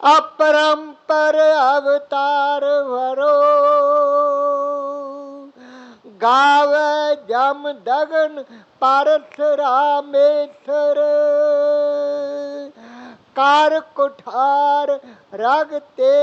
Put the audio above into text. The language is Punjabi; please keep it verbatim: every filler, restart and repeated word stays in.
अपरंपर अवतार भरो, गावे जम दगन पारस रामेश्वर, कार कुठार रग ते